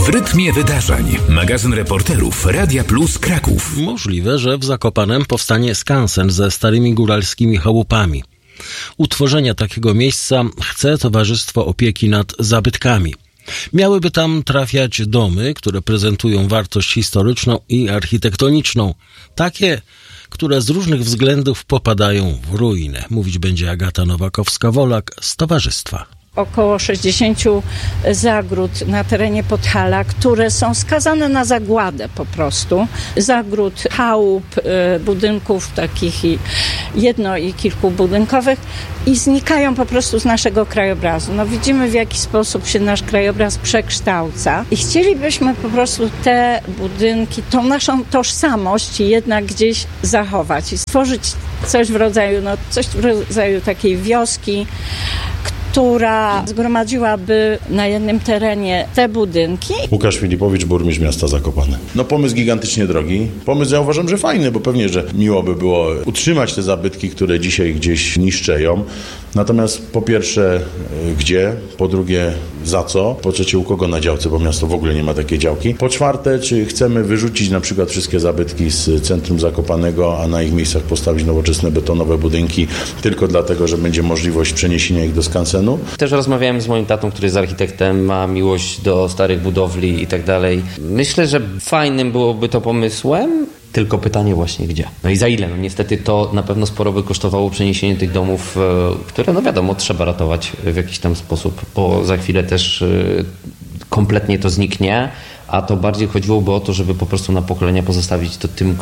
rytmie wydarzeń. Magazyn reporterów Radia Plus Kraków. Możliwe, że w Zakopanem powstanie skansen ze starymi góralskimi chałupami. Utworzenia takiego miejsca chce Towarzystwo Opieki nad Zabytkami. Miałyby tam trafiać domy, które prezentują wartość historyczną i architektoniczną. Takie, które z różnych względów popadają w ruinę. Mówić będzie Agata Nowakowska-Wolak z Towarzystwa. Około 60 zagród na terenie Podhala, które są skazane na zagładę po prostu. Zagród, chałup, budynków takich jedno- i kilkubudynkowych i znikają po prostu z naszego krajobrazu. No widzimy, w jaki sposób się nasz krajobraz przekształca i chcielibyśmy po prostu te budynki, tą naszą tożsamość jednak gdzieś zachować i stworzyć coś w rodzaju takiej wioski, która zgromadziłaby na jednym terenie te budynki. Łukasz Filipowicz, burmistrz miasta Zakopane. No pomysł gigantycznie drogi. Pomysł ja uważam, że fajny, bo pewnie, że miło by było utrzymać te zabytki, które dzisiaj gdzieś niszczeją. Natomiast po pierwsze gdzie, po drugie za co, po trzecie u kogo na działce, bo miasto w ogóle nie ma takiej działki. Po czwarte, czy chcemy wyrzucić na przykład wszystkie zabytki z centrum Zakopanego, a na ich miejscach postawić nowoczesne betonowe budynki tylko dlatego, że będzie możliwość przeniesienia ich do skansenu. Też rozmawiałem z moim tatą, który jest architektem, ma miłość do starych budowli i tak dalej. Myślę, że fajnym byłoby to pomysłem, tylko pytanie właśnie gdzie. No i za ile? No niestety to na pewno sporo by kosztowało przeniesienie tych domów, które no wiadomo trzeba ratować w jakiś tam sposób, bo za chwilę też kompletnie to zniknie, a to bardziej chodziłoby o to, żeby po prostu na pokolenia pozostawić to tym,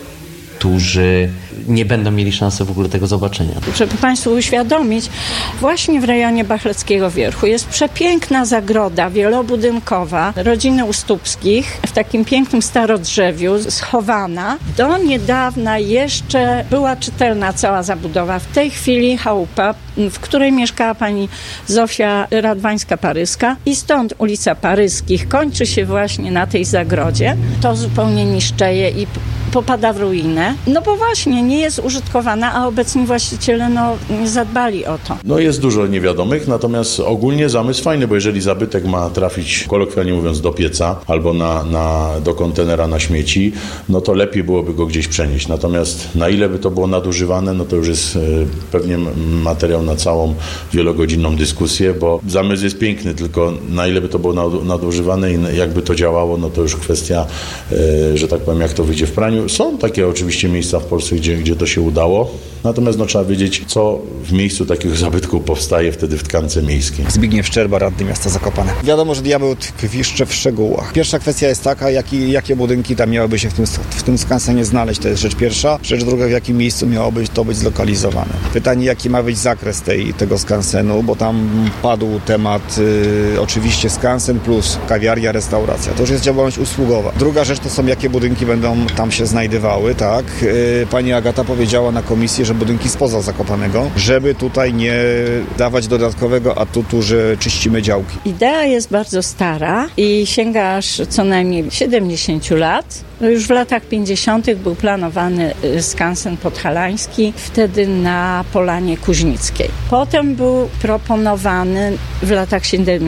którzy nie będą mieli szansy w ogóle tego zobaczenia. Żeby Państwu uświadomić, właśnie w rejonie Bachleckiego Wierchu jest przepiękna zagroda wielobudynkowa rodziny Ustupskich w takim pięknym starodrzewiu, schowana. Do niedawna jeszcze była czytelna cała zabudowa. W tej chwili chałupa, w której mieszkała pani Zofia Radwańska-Paryska i stąd ulica Paryskich kończy się właśnie na tej zagrodzie. To zupełnie niszczeje i popada w ruinę, no bo właśnie nie jest użytkowana, a obecni właściciele nie zadbali o to. No jest dużo niewiadomych, natomiast ogólnie zamysł fajny, bo jeżeli zabytek ma trafić, kolokwialnie mówiąc, do pieca albo do kontenera na śmieci, no to lepiej byłoby go gdzieś przenieść. Natomiast na ile by to było nadużywane, no to już jest pewnie materiał na całą wielogodzinną dyskusję, bo zamysł jest piękny, tylko na ile by to było nadużywane i jakby to działało, no to już kwestia, że tak powiem, jak to wyjdzie w praniu. Są takie oczywiście miejsca w Polsce, gdzie to się udało, natomiast trzeba wiedzieć, co w miejscu takiego zabytku powstaje wtedy w tkance miejskiej. Zbigniew Szczerba, radny miasta Zakopane. Wiadomo, że diabeł tkwi w szczegółach. Pierwsza kwestia jest taka, jakie budynki tam miałyby się w tym skansenie znaleźć. To jest rzecz pierwsza. Rzecz druga, w jakim miejscu miałoby to być zlokalizowane. Pytanie, jaki ma być zakres tego skansenu, bo tam padł temat oczywiście skansen plus kawiaria, restauracja. To już jest działalność usługowa. Druga rzecz to są, jakie budynki będą tam się znajdowały, tak. Pani Agata powiedziała na komisji, że budynki spoza Zakopanego, żeby tutaj nie dawać dodatkowego atutu, że czyścimy działki. Idea jest bardzo stara i sięga aż co najmniej 70 lat. No już w latach 50. był planowany skansen podhalański, wtedy na Polanie Kuźnickiej. Potem był proponowany w latach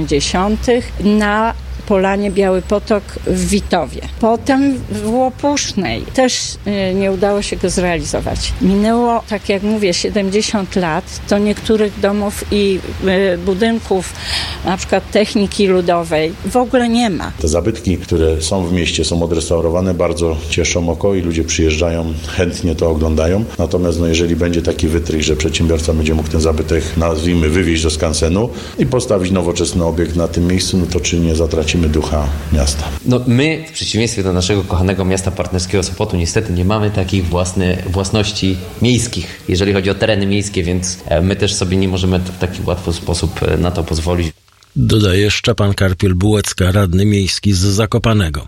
70. na Polanie Biały Potok w Witowie. Potem w Łopusznej też nie udało się go zrealizować. Minęło, tak jak mówię, 70 lat. To niektórych domów i budynków, na przykład techniki ludowej, w ogóle nie ma. Te zabytki, które są w mieście, są odrestaurowane, bardzo cieszą oko i ludzie przyjeżdżają, chętnie to oglądają. Natomiast jeżeli będzie taki wytrych, że przedsiębiorca będzie mógł ten zabytek, nazwijmy, wywieźć do skansenu i postawić nowoczesny obiekt na tym miejscu, no to czy nie zatracimy ducha miasta. No my, w przeciwieństwie do naszego kochanego miasta partnerskiego Sopotu, niestety nie mamy takich własności miejskich, jeżeli chodzi o tereny miejskie, więc my też sobie nie możemy w taki łatwy sposób na to pozwolić. Dodaje Szczepan Karpiel-Bułecka, radny miejski z Zakopanego.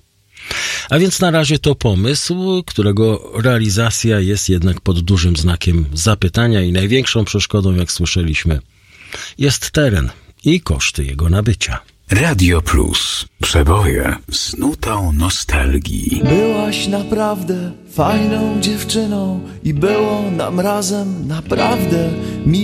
A więc na razie to pomysł, którego realizacja jest jednak pod dużym znakiem zapytania i największą przeszkodą, jak słyszeliśmy, jest teren i koszty jego nabycia. Radio Plus. Przeboje z nutą nostalgii. Byłaś naprawdę fajną dziewczyną i było nam razem naprawdę miło.